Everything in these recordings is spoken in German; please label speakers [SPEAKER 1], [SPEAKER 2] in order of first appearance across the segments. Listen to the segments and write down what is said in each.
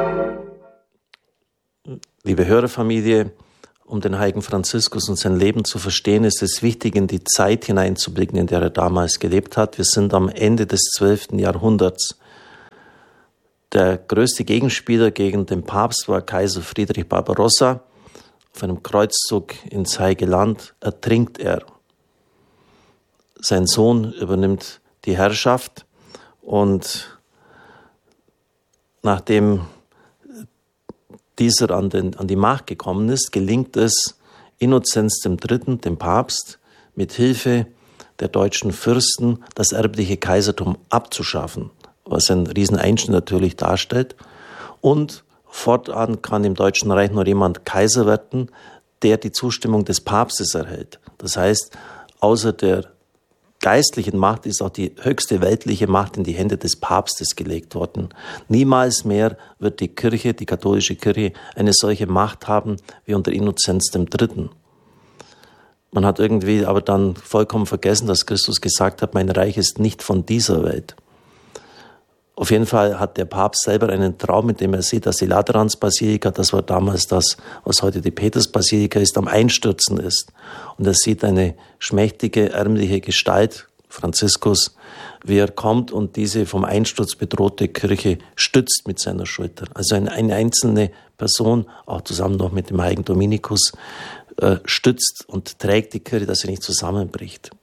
[SPEAKER 1] Liebe Hörerfamilie, um den heiligen Franziskus und sein Leben zu verstehen, ist es wichtig, in die Zeit hineinzublicken, in der er damals gelebt hat. Wir sind am Ende des 12. Jahrhunderts. Der größte Gegenspieler gegen den Papst war Kaiser Friedrich Barbarossa. Auf einem Kreuzzug ins Heilige Land ertrinkt er. Sein Sohn übernimmt die Herrschaft und nachdem dieser an die Macht gekommen ist, gelingt es Innozenz III., dem Papst, mit Hilfe der deutschen Fürsten das erbliche Kaisertum abzuschaffen, was ein Rieseneinschnitt natürlich darstellt. Und fortan kann im Deutschen Reich nur jemand Kaiser werden, der die Zustimmung des Papstes erhält. Das heißt, außer der geistlichen Macht ist auch die höchste weltliche Macht in die Hände des Papstes gelegt worden. Niemals mehr wird die Kirche, die katholische Kirche, eine solche Macht haben wie unter Innozenz III. Man hat irgendwie aber dann vollkommen vergessen, dass Christus gesagt hat, mein Reich ist nicht von dieser Welt. Auf jeden Fall hat der Papst selber einen Traum, in dem er sieht, dass die Lateranbasilika, das war damals das, was heute die Petersbasilika ist, am Einstürzen ist. Und er sieht eine schmächtige, ärmliche Gestalt, Franziskus, wie er kommt und diese vom Einsturz bedrohte Kirche stützt mit seiner Schulter. Also eine einzelne Person, auch zusammen noch mit dem heiligen Dominikus, stützt und trägt die Kirche, dass sie nicht zusammenbricht.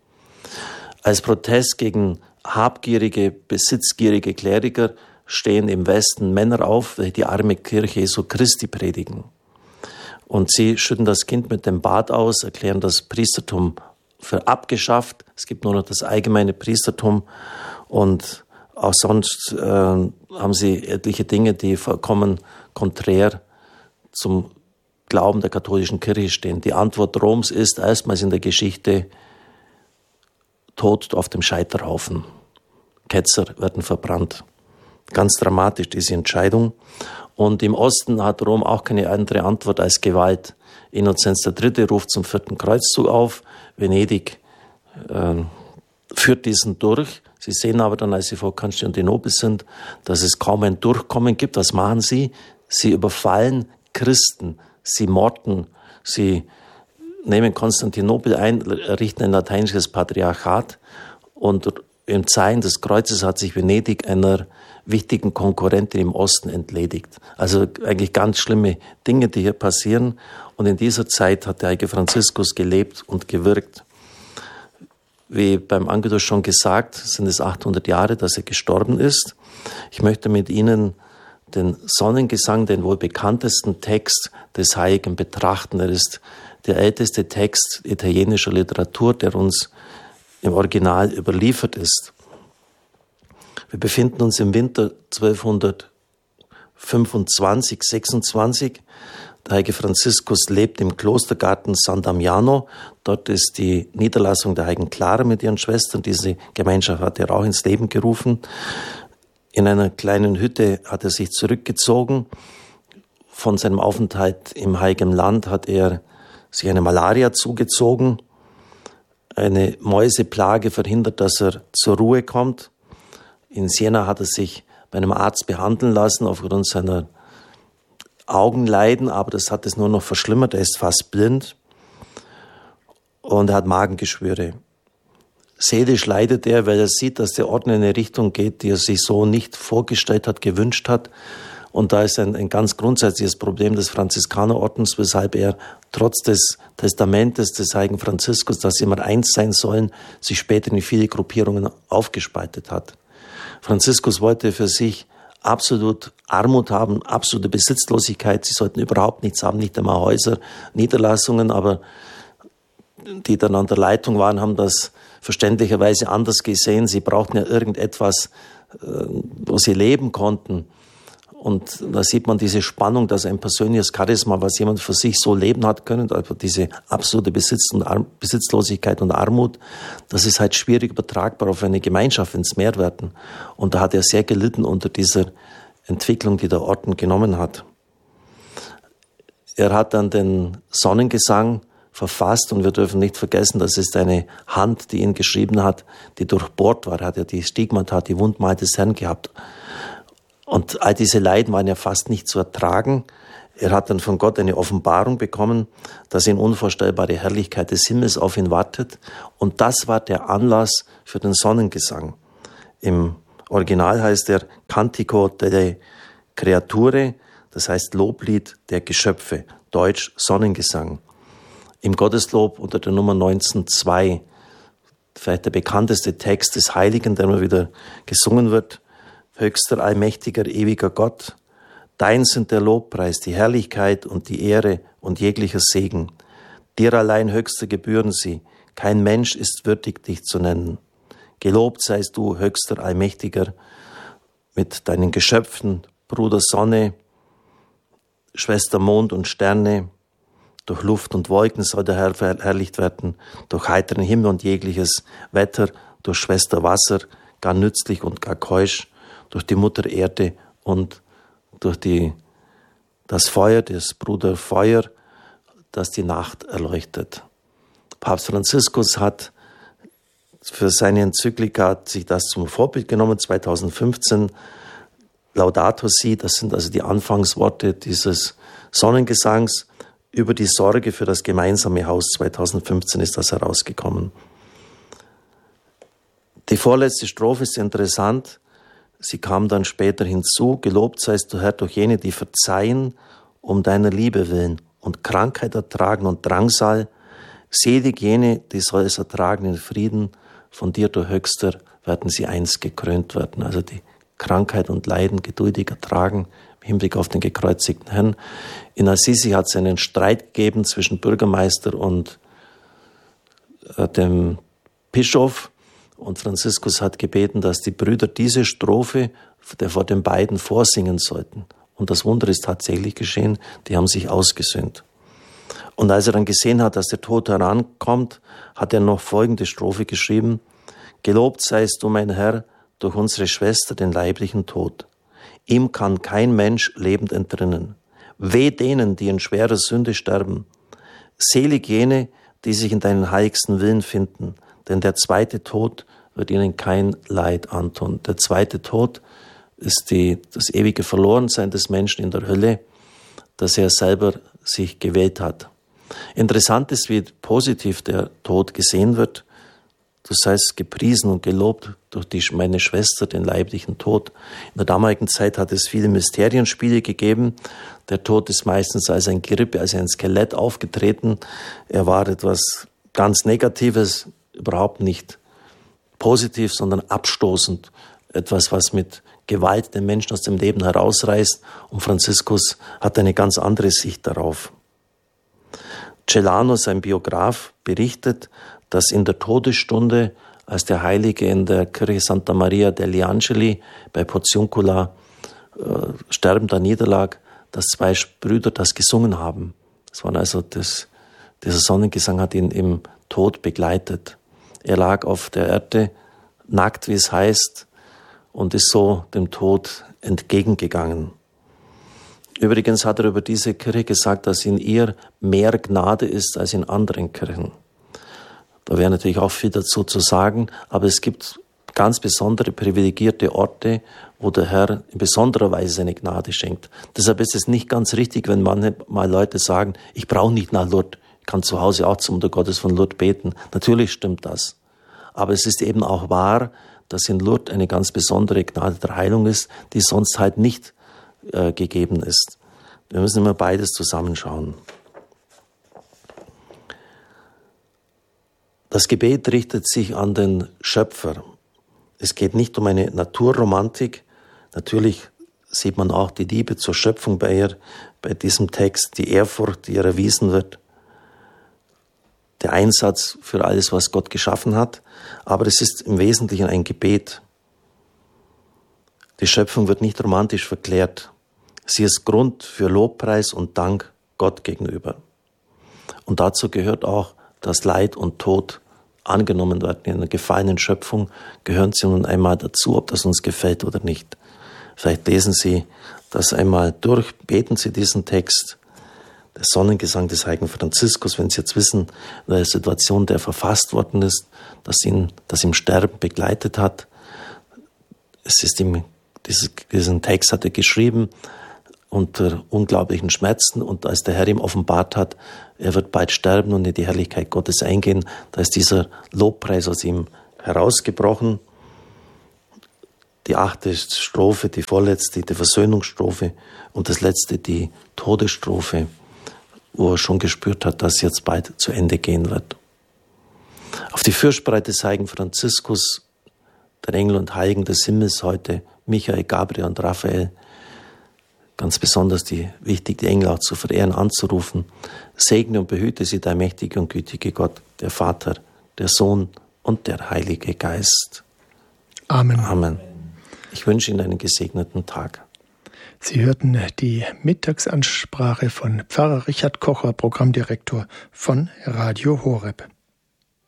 [SPEAKER 1] Als Protest gegen habgierige, besitzgierige Kleriker stehen im Westen Männer auf, welche die arme Kirche Jesu Christi predigen. Und sie schütten das Kind mit dem Bad aus, erklären das Priestertum für abgeschafft. Es gibt nur noch das allgemeine Priestertum und auch sonst haben sie etliche Dinge, die vollkommen konträr zum Glauben der katholischen Kirche stehen. Die Antwort Roms ist erstmals in der Geschichte Tod auf dem Scheiterhaufen. Ketzer werden verbrannt. Ganz dramatisch, diese Entscheidung. Und im Osten hat Rom auch keine andere Antwort als Gewalt. Innozenz III. Ruft zum 4. Kreuzzug auf. Venedig führt diesen durch. Sie sehen aber dann, als sie vor Konstantinopel sind, dass es kaum ein Durchkommen gibt. Was machen sie? Sie überfallen Christen. Sie morden. Sie nehmen Konstantinopel ein, errichten ein lateinisches Patriarchat und im Zeichen des Kreuzes hat sich Venedig einer wichtigen Konkurrentin im Osten entledigt. Also eigentlich ganz schlimme Dinge, die hier passieren. Und in dieser Zeit hat der heilige Franziskus gelebt und gewirkt. Wie beim Angelus schon gesagt, sind es 800 Jahre, dass er gestorben ist. Ich möchte mit Ihnen den Sonnengesang, den wohl bekanntesten Text des Heiligen betrachten. Er ist der älteste Text italienischer Literatur, der uns im Original überliefert ist. Wir befinden uns im Winter 1225, 26. Der heilige Franziskus lebt im Klostergarten San Damiano. Dort ist die Niederlassung der heiligen Clara mit ihren Schwestern. Diese Gemeinschaft hat er auch ins Leben gerufen. In einer kleinen Hütte hat er sich zurückgezogen. Von seinem Aufenthalt im Heiligen Land hat er sich eine Malaria zugezogen. Eine Mäuseplage verhindert, dass er zur Ruhe kommt. In Siena hat er sich bei einem Arzt behandeln lassen aufgrund seiner Augenleiden, aber das hat es nur noch verschlimmert. Er ist fast blind und er hat Magengeschwüre. Seelisch leidet er, weil er sieht, dass der Orden in eine Richtung geht, die er sich so nicht vorgestellt hat, gewünscht hat. Und da ist ein ganz grundsätzliches Problem des Franziskanerordens, weshalb er trotz des Testamentes des heiligen Franziskus, dass sie immer eins sein sollen, sich später in viele Gruppierungen aufgespaltet hat. Franziskus wollte für sich absolut Armut haben, absolute Besitzlosigkeit. Sie sollten überhaupt nichts haben, nicht einmal Häuser, Niederlassungen, aber die dann an der Leitung waren, haben das verständlicherweise anders gesehen. Sie brauchten ja irgendetwas, wo sie leben konnten. Und da sieht man diese Spannung, dass ein persönliches Charisma, was jemand für sich so leben hat können, also diese absolute Besitzlosigkeit und Armut, das ist halt schwierig übertragbar auf eine Gemeinschaft, wenn es mehr werden. Und da hat er sehr gelitten unter dieser Entwicklung, die der Orden genommen hat. Er hat dann den Sonnengesang verfasst und wir dürfen nicht vergessen, das ist eine Hand, die ihn geschrieben hat, die durchbohrt war. Er hat ja die Stigmata, die Wundmale des Herrn gehabt. Und all diese Leiden waren ja fast nicht zu ertragen. Er hat dann von Gott eine Offenbarung bekommen, dass eine unvorstellbare Herrlichkeit des Himmels auf ihn wartet. Und das war der Anlass für den Sonnengesang. Im Original heißt er Cantico delle Creature, das heißt Loblied der Geschöpfe, Deutsch Sonnengesang. Im Gotteslob unter der Nummer 19.2, vielleicht der bekannteste Text des Heiligen, der immer wieder gesungen wird. Höchster, allmächtiger, ewiger Gott, dein sind der Lobpreis, die Herrlichkeit und die Ehre und jeglicher Segen. Dir allein höchster gebühren sie, kein Mensch ist würdig, dich zu nennen. Gelobt seist du, höchster, allmächtiger, mit deinen Geschöpfen, Bruder Sonne, Schwester Mond und Sterne. Durch Luft und Wolken soll der Herr verherrlicht werden, durch heiteren Himmel und jegliches Wetter, durch Schwester Wasser, gar nützlich und gar keusch, durch die Mutter Erde und durch das Feuer, das Bruder Feuer, das die Nacht erleuchtet. Papst Franziskus hat für seine Enzyklika sich das zum Vorbild genommen, 2015, Laudato Si, das sind also die Anfangsworte dieses Sonnengesangs. Über die Sorge für das gemeinsame Haus 2015 ist das herausgekommen. Die vorletzte Strophe ist interessant. Sie kam dann später hinzu. Gelobt seist du, Herr, durch jene, die verzeihen, um deiner Liebe willen und Krankheit ertragen und Drangsal. Selig jene, die soll es ertragen in Frieden. Von dir, du Höchster, werden sie einst gekrönt werden. Also die Krankheit und Leiden geduldig ertragen im Hinblick auf den gekreuzigten Herrn. In Assisi hat es einen Streit gegeben zwischen Bürgermeister und dem Bischof. Und Franziskus hat gebeten, dass die Brüder diese Strophe vor den beiden vorsingen sollten. Und das Wunder ist tatsächlich geschehen, die haben sich ausgesöhnt. Und als er dann gesehen hat, dass der Tod herankommt, hat er noch folgende Strophe geschrieben: Gelobt seist du, mein Herr, durch unsere Schwester, den leiblichen Tod. Ihm kann kein Mensch lebend entrinnen. Weh denen, die in schwerer Sünde sterben. Selig jene, die sich in deinen heiligsten Willen finden, denn der zweite Tod wird ihnen kein Leid antun. Der zweite Tod ist das ewige Verlorensein des Menschen in der Hölle, das er selber sich gewählt hat. Interessant ist, wie positiv der Tod gesehen wird. Du seist gepriesen und gelobt durch meine Schwester, den leiblichen Tod. In der damaligen Zeit hat es viele Mysterienspiele gegeben. Der Tod ist meistens als ein Gerippe, als ein Skelett aufgetreten. Er war etwas ganz Negatives, überhaupt nicht positiv, sondern abstoßend. Etwas, was mit Gewalt den Menschen aus dem Leben herausreißt. Und Franziskus hat eine ganz andere Sicht darauf. Celano, sein Biograf, berichtet, dass in der Todesstunde, als der Heilige in der Kirche Santa Maria degli Angeli bei Porziuncula sterbender niederlag, dass zwei Brüder das gesungen haben. Das war also dieser Sonnengesang hat ihn im Tod begleitet. Er lag auf der Erde, nackt, wie es heißt, und ist so dem Tod entgegengegangen. Übrigens hat er über diese Kirche gesagt, dass in ihr mehr Gnade ist als in anderen Kirchen. Da wäre natürlich auch viel dazu zu sagen, aber es gibt ganz besondere privilegierte Orte, wo der Herr in besonderer Weise seine Gnade schenkt. Deshalb ist es nicht ganz richtig, wenn manchmal Leute sagen, ich brauche nicht nach Lourdes, ich kann zu Hause auch zum Mutter Gottes von Lourdes beten. Natürlich stimmt das. Aber es ist eben auch wahr, dass in Lourdes eine ganz besondere Gnade der Heilung ist, die sonst halt nicht gegeben ist. Wir müssen immer beides zusammenschauen. Das Gebet richtet sich an den Schöpfer. Es geht nicht um eine Naturromantik. Natürlich sieht man auch die Liebe zur Schöpfung bei diesem Text, die Ehrfurcht, die ihr erwiesen wird, der Einsatz für alles, was Gott geschaffen hat. Aber es ist im Wesentlichen ein Gebet. Die Schöpfung wird nicht romantisch verklärt. Sie ist Grund für Lobpreis und Dank Gott gegenüber. Und dazu gehört auch, dass Leid und Tod angenommen werden. In einer gefallenen Schöpfung gehören sie nun einmal dazu, ob das uns gefällt oder nicht. Vielleicht lesen Sie das einmal durch, beten Sie diesen Text, der Sonnengesang des heiligen Franziskus, wenn Sie jetzt wissen, in der Situation, der verfasst worden ist, das ihm Sterben begleitet hat. Es ist ihm Diesen Text hat er geschrieben unter unglaublichen Schmerzen, und als der Herr ihm offenbart hat, er wird bald sterben und in die Herrlichkeit Gottes eingehen, da ist dieser Lobpreis aus ihm herausgebrochen. Die 8. Strophe, die vorletzte, die Versöhnungsstrophe, und das letzte, die Todesstrophe, wo er schon gespürt hat, dass jetzt bald zu Ende gehen wird. Auf die Fürsprache des heiligen Franziskus, der Engel und Heiligen des Himmels heute, Michael, Gabriel und Raphael, ganz besonders wichtig, die Engel auch zu verehren, anzurufen. Segne und behüte sie, der mächtige und gütige Gott, der Vater, der Sohn und der Heilige Geist.
[SPEAKER 2] Amen.
[SPEAKER 1] Amen. Ich wünsche Ihnen einen gesegneten Tag.
[SPEAKER 2] Sie hörten die Mittagsansprache von Pfarrer Richard Kocher, Programmdirektor von Radio Horeb.